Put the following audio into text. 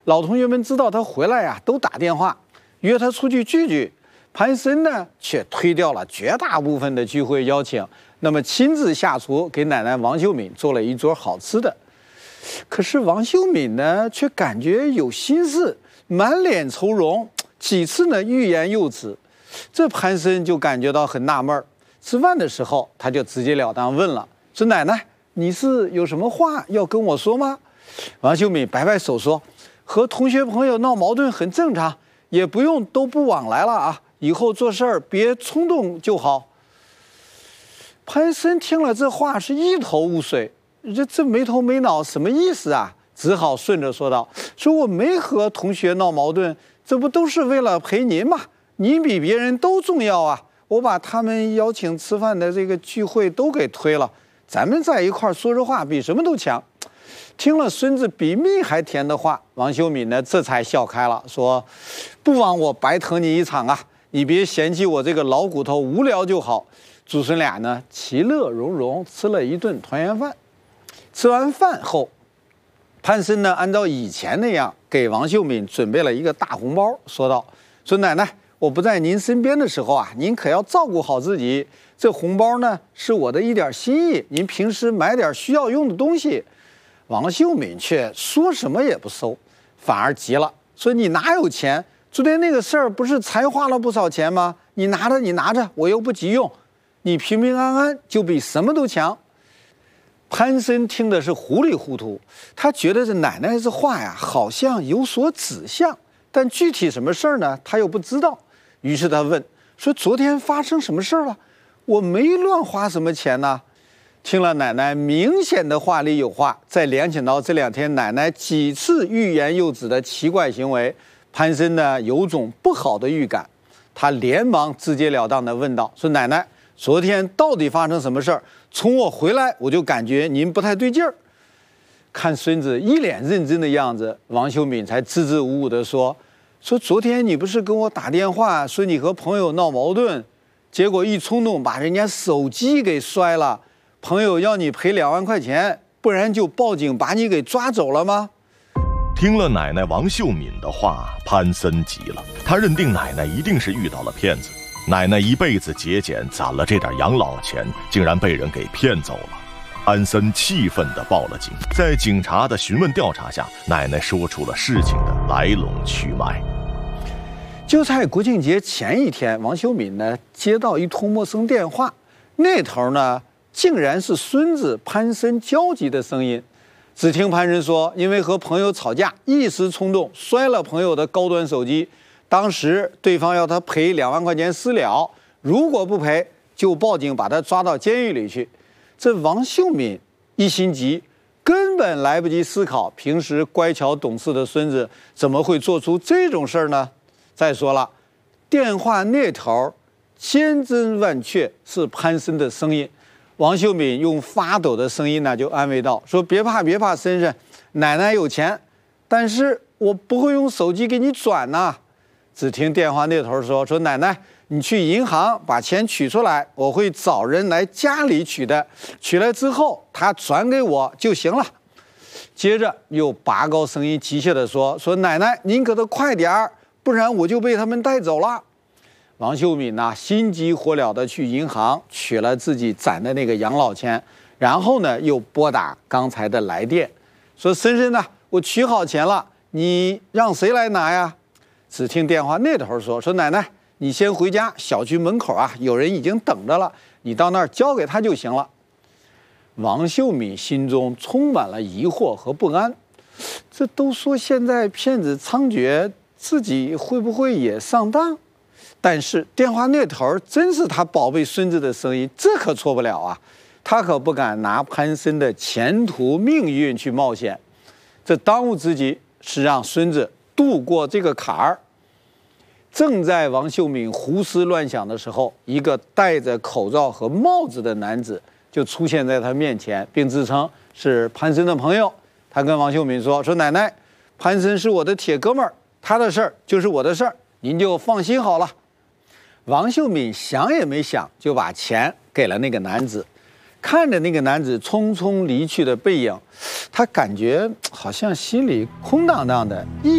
老同学们知道他回来呀，都打电话约他出去聚聚。潘森呢，却推掉了绝大部分的聚会邀请，那么亲自下厨给奶奶王秀敏做了一桌好吃的。可是王秀敏呢，却感觉有心事，满脸愁容，几次呢欲言又止。这潘森就感觉到很纳闷。吃饭的时候，他就直截了当问了，说：“奶奶，你是有什么话要跟我说吗？”王秀敏摆摆手说：“和同学朋友闹矛盾很正常，也不用都不往来了啊，以后做事儿别冲动就好。”潘森听了这话是一头雾水，这没头没脑什么意思啊？只好顺着说道：“说我没和同学闹矛盾，这不都是为了陪您吗？您比别人都重要啊！我把他们邀请吃饭的这个聚会都给推了，咱们在一块儿说说话比什么都强。”听了孙子比蜜还甜的话，王秀敏呢这才笑开了，说：“不枉我白疼你一场啊！你别嫌弃我这个老骨头无聊就好。”祖孙俩呢其乐融融吃了一顿团圆饭。吃完饭后，潘森呢按照以前那样给王秀敏准备了一个大红包，说道：“说奶奶，我不在您身边的时候啊，您可要照顾好自己。这红包呢是我的一点心意，您平时买点需要用的东西。”王秀敏却说什么也不收，反而急了，说：“你哪有钱？昨天那个事儿不是才花了不少钱吗？你拿着，我又不急用，你平平安安就比什么都强。”潘森听的是糊里糊涂，他觉得这奶奶这话呀好像有所指向，但具体什么事儿呢他又不知道。于是他问说：“昨天发生什么事儿了？我没乱花什么钱呢？”听了奶奶明显的话里有话，再联想到这2天奶奶几次欲言又止的奇怪行为，潘森呢有种不好的预感。他连忙直截了当的问道：“说奶奶，昨天到底发生什么事儿？从我回来我就感觉您不太对劲儿。”看孙子一脸认真的样子，王秀敏才支支吾吾的说：“昨天你不是跟我打电话说你和朋友闹矛盾，结果一冲动把人家手机给摔了，朋友要你赔2万块钱，不然就报警把你给抓走了吗？” 听了奶奶王秀敏的话，潘森急了，他认定奶奶一定是遇到了骗子。奶奶一辈子节俭攒了这点养老钱，竟然被人给骗走了。潘森气愤地报了警。在警察的询问调查下，奶奶说出了事情的来龙去脉。 就在国庆节前一天，王秀敏呢接到一通陌生电话，那头呢竟然是孙子潘森焦急的声音。只听潘森说，因为和朋友吵架，一时冲动摔了朋友的高端手机，当时对方要他赔2万块钱私了，如果不赔就报警把他抓到监狱里去。这王秀敏一心急，根本来不及思考，平时乖巧懂事的孙子怎么会做出这种事儿呢？再说了，电话那头千真万确是潘森的声音。王秀敏用发抖的声音呢就安慰道：“说别怕森森，奶奶有钱，但是我不会用手机给你转呐。”只听电话那头说：“奶奶，你去银行把钱取出来，我会找人来家里取的，取来之后他转给我就行了。”接着又拔高声音急切地说：“奶奶您可得快点儿，不然我就被他们带走了。”王秀敏呢心急火燎地去银行取了自己攒的那个养老钱，然后呢又拨打刚才的来电，说：“森森呢，我取好钱了，你让谁来拿呀？”只听电话那头说：“奶奶，你先回家，小区门口啊有人已经等着了，你到那儿交给他就行了。”王秀敏心中充满了疑惑和不安，这都说现在骗子猖獗，自己会不会也上当？但是电话那头真是他宝贝孙子的声音，这可错不了啊！他可不敢拿潘森的前途命运去冒险。这当务之急是让孙子度过这个坎儿。正在王秀敏胡思乱想的时候，一个戴着口罩和帽子的男子就出现在他面前，并自称是潘森的朋友。他跟王秀敏说：“奶奶，潘森是我的铁哥们儿，他的事儿就是我的事儿，您就放心好了。”王秀敏想也没想，就把钱给了那个男子。看着那个男子匆匆离去的背影，他感觉好像心里空荡荡的。